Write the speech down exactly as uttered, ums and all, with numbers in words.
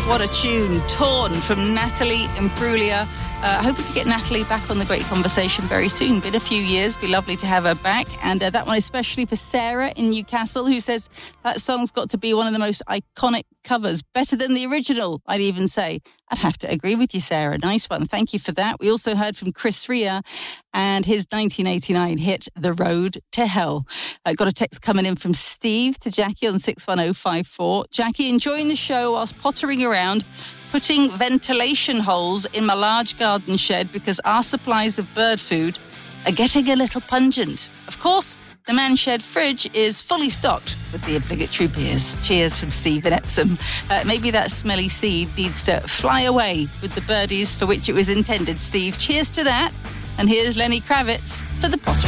What a tune. Torn from Natalie Imbruglia. Uh, hoping to get Natalie back on the Great Conversation very soon. Been a few years. Be lovely to have her back. And uh, that one especially for Sarah in Newcastle, who says that song's got to be one of the most iconic covers. Better than the original, I'd even say. I'd have to agree with you, Sarah. Nice one. Thank you for that. We also heard from Chris Rea and his nineteen eighty-nine hit, The Road to Hell. Uh, got a text coming in from Steve to Jackie on six one oh five four. Jackie, enjoying the show whilst pottering around, putting ventilation holes in my large garden shed because our supplies of bird food are getting a little pungent. Of course, the man shed fridge is fully stocked with the obligatory beers. Cheers from Steve in Epsom. Uh, maybe that smelly seed needs to fly away with the birdies for which it was intended, Steve. Cheers to that. And here's Lenny Kravitz for the potter.